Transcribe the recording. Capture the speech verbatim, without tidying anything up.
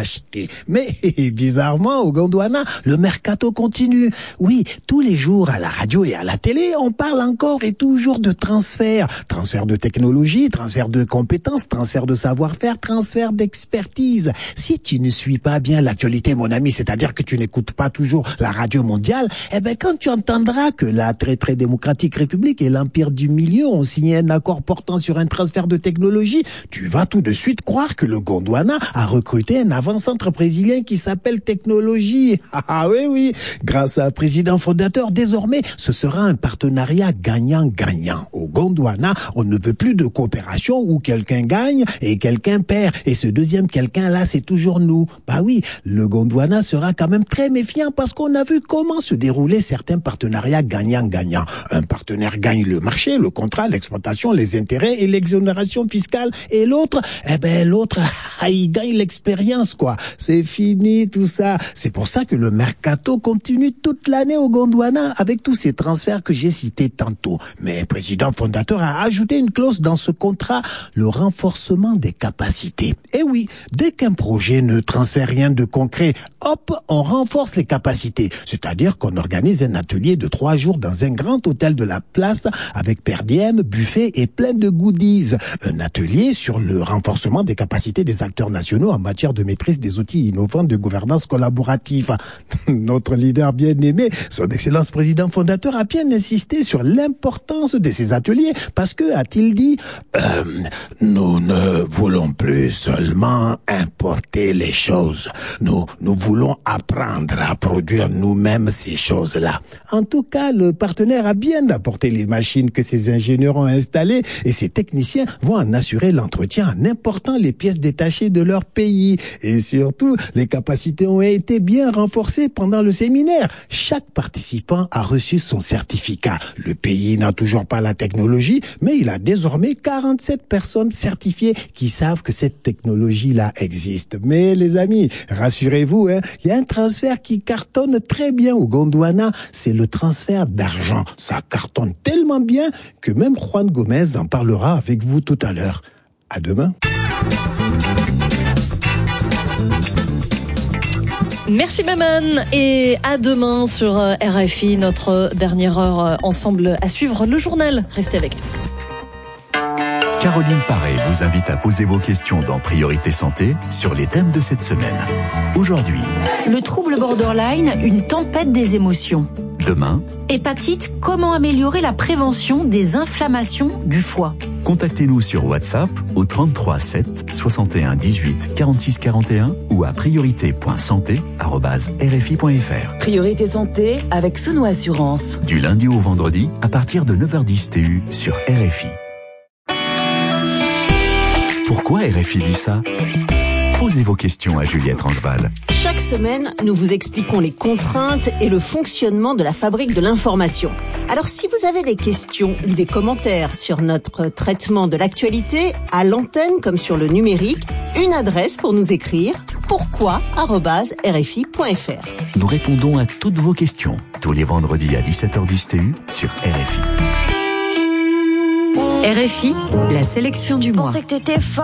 acheter. Mais bizarrement, au Gondwana, le mercato continue. Oui, tous les jours à la radio et à la télé, on parle encore et toujours de transfert. Transfert de technologie, transfert de compétences, transfert de savoir-faire, transfert d'expertise. Si tu ne suis pas bien l'actualité, mon ami, c'est-à-dire que tu n'écoutes pas toujours la radio mondiale, eh ben quand tu entendras que la très très démocratique République et l'Empire du Milieu ont signé un accord portant sur un transfert de technologie, tu vas tout de suite croire que le Gondwana a recruté un avant-centre brésilien qui s'appelle Technologie. Ah oui, oui, grâce à un président fondateur, désormais, ce sera un partenariat gagnant-gagnant. Au Gondwana, on ne veut plus de coopération où quelqu'un gagne et quelqu'un perd. Et ce deuxième quelqu'un-là, c'est toujours nous. Bah oui, le Gondwana sera quand même très méfiant parce qu'on a vu comment se déroulaient certains partenariats gagnant-gagnant. Un partenaire gagne le marché, le contrat, l'exploitation, les intérêts et l'exonération fiscale. Et l'autre, eh ben l'autre, il gagne l'expérience, quoi. C'est fini tout ça. C'est pour ça que le mercato continue toute l'année au Gondwana avec tous ces transferts que j'ai cités tantôt. Mais le président fondateur a ajouté une clause dans ce contrat, le renforcement des capacités. Et oui, dès qu'un projet ne transfère rien de concret, hop, on renforce les capacités. C'est-à-dire qu'on organise un atelier de trois jours dans un grand hôtel de la place avec per diem, buffet et plein de goodies. Un atelier sur le renforcement des capacités des acteurs nationaux en matière de maîtrise des outils innovants de gouvernance collaborative. Notre leader bien-aimé, son excellence président fondateur, a bien insisté sur l'importance de ces ateliers parce que, a-t-il dit, euh, nous ne voulons plus seulement importer les choses. Nous, nous voulons apprendre à produire nous-mêmes ces choses-là. En tout cas, le partenaire a bien apporté les machines que ses ingénieurs ont installées et ses techniciens vont en assurer l'entretien en important les pièces détachées de leur pays. Et surtout, les capacités ont été bien renforcées pendant le séminaire. Chaque participant a reçu son certificat. Le pays n'a toujours pas la technologie, mais il a désormais quarante-sept personnes certifiées qui savent que cette technologie-là existe. Mais les amis, rassurez-vous, hein, il y a un transfert qui cartonne très bien au Gondwana, c'est le transfert d'argent. Ça cartonne tellement bien que même Juan Gomez en parlera avec vous tout à l'heure. À demain. Merci Maman et à demain sur R F I, notre dernière heure ensemble à suivre le journal. Restez avec nous. Caroline Paré vous invite à poser vos questions dans Priorité Santé sur les thèmes de cette semaine. Aujourd'hui, le trouble borderline, une tempête des émotions. Demain, hépatite, comment améliorer la prévention des inflammations du foie. Contactez-nous sur WhatsApp au trente-trois sept soixante et un dix-huit quarante-six quarante et un ou à priorité point santé arobase r f i point f r. Priorité Santé avec Sono Assurance. Du lundi au vendredi à partir de neuf heures dix T U sur R F I. Pourquoi R F I dit ça ? Posez vos questions à Juliette Rangeval. Chaque semaine, nous vous expliquons les contraintes et le fonctionnement de la fabrique de l'information. Alors si vous avez des questions ou des commentaires sur notre traitement de l'actualité, à l'antenne comme sur le numérique, une adresse pour nous écrire, pourquoi arobase r f i point f r. Nous répondons à toutes vos questions tous les vendredis à dix-sept heures dix T U sur R F I. R F I, la sélection du mois.